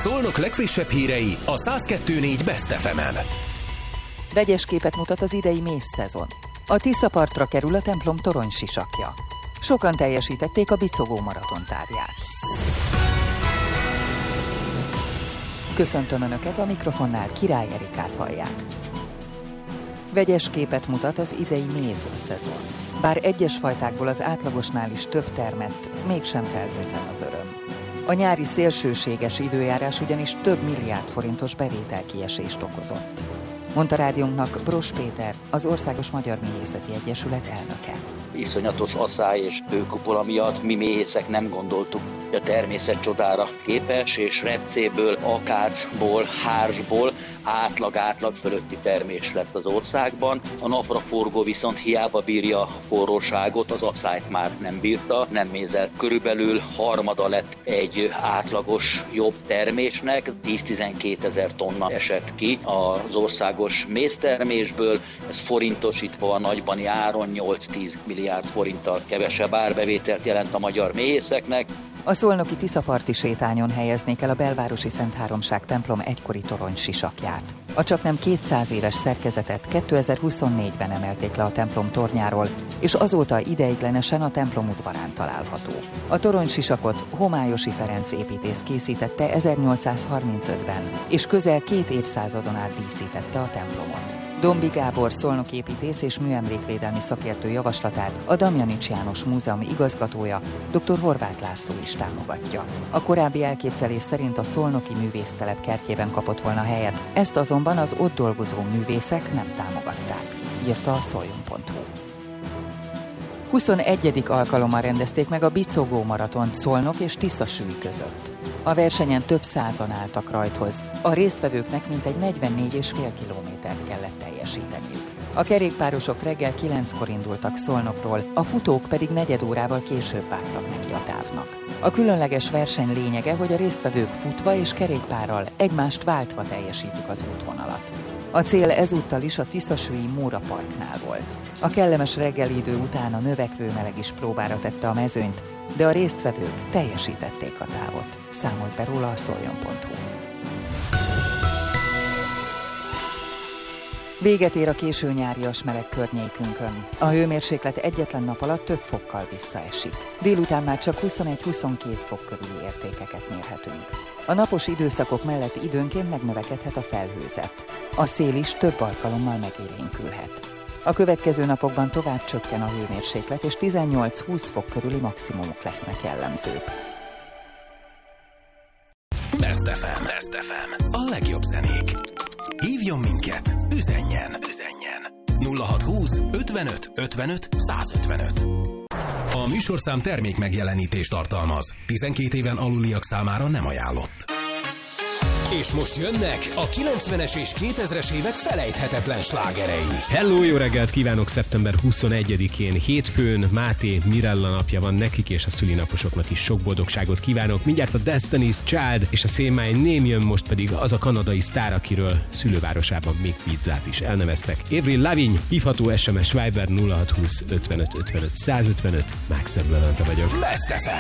Szolnok legfrissebb hírei a 102.4 Best FM-en. Vegyes képet mutat az idei mészszezon. A Tiszapartra kerül a templom toronysisakja. Sokan teljesítették a bicogó maraton távját. Köszöntöm Önöket, a mikrofonnál Király Erikát hallják. Vegyes képet mutat az idei mézszezon. Bár egyes fajtákból az átlagosnál is több termett, mégsem felhőtlen az öröm. A nyári szélsőséges időjárás ugyanis több milliárd forintos bevételkiesést okozott, mondta rádiónknak Bros Péter, az Országos Magyar Méhészeti Egyesület elnöke. Iszonyatos asszály és hőkupola miatt mi méhészek nem gondoltuk, hogy a természet csodára képes, és repcéből, akácból, hársból átlag fölötti termés lett az országban. A napraforgó viszont hiába bírja a forróságot, az asszályt már nem bírta, nem mézelt. Körülbelül harmada lett egy átlagos jobb termésnek, 10-12 ezer tonna esett ki az országos méztermésből. Ez forintosítva a nagybani áron 8-10 milliárd forinttal kevesebb árbevételt jelent a magyar méhészeknek. A szolnoki Tiszaparti sétányon helyeznék el a belvárosi Szent Háromság templom egykori toronysisakját. A csaknem 200 éves szerkezetet 2024-ben emelték le a templom tornyáról, és azóta ideiglenesen a templom udvarán található. A toronysisakot Homályosi Ferenc építész készítette 1835-ben, és közel 2 évszázadon át díszítette a templomot. Dombi Gábor szolnoki építész és műemlékvédelmi szakértő javaslatát a Damjanics János Múzeum igazgatója, dr. Horváth László is támogatja. A korábbi elképzelés szerint a szolnoki művésztelep kertjében kapott volna helyet, ezt azonban az ott dolgozó művészek nem támogatták, írta a szoljon.hu. 21. alkalommal rendezték meg a bicogó maratont Szolnok és Tiszasüly között. A versenyen több százan álltak rajthoz. A résztvevőknek mintegy 44,5 kilométert kellett teljesíteniük. A kerékpárosok reggel 9-kor indultak Szolnokról, a futók pedig negyed órával később vágtak neki a távnak. A különleges verseny lényege, hogy a résztvevők futva és kerékpárral egymást váltva teljesítik az útvonalat. A cél ezúttal is a Tiszasülyi Móra Parknál volt. A kellemes reggeli idő után a növekvő meleg is próbára tette a mezőnyt, de a résztvevők teljesítették a távot. Számolt be róla a szoljon.hu. Véget ér a késő nyárias meleg környékünkön. A hőmérséklet egyetlen nap alatt több fokkal visszaesik. Délután már csak 21-22 fok körüli értékeket mérhetünk. A napos időszakok mellett időnként megnövekedhet a felhőzet. A szél is több alkalommal megélénkülhet. A következő napokban tovább csökken a hőmérséklet, és 18-20 fok körüli maximumok lesznek jellemzők. Best FM. A legjobb zenék. Hívjon minket, üzenjen. 0620 55 55 155. A műsorszám termék megjelenítést tartalmaz. 12 éven aluliak számára nem ajánlott. És most jönnek a 90-es és 2000-es évek felejthetetlen slágerei. Hello, jó reggelt kívánok! Szeptember 21-én hétfőn Máté Mirella napja van, nekik és a szülinaposoknak is sok boldogságot kívánok. Mindjárt a Destiny's Child és a Say My Name jön, most pedig az a kanadai sztár, akiről szülővárosában még pizzát is elneveztek. Avril Lavigne, hívható SMS Viber 0620 55 55 155. Max Ebből vagyok. Best FM.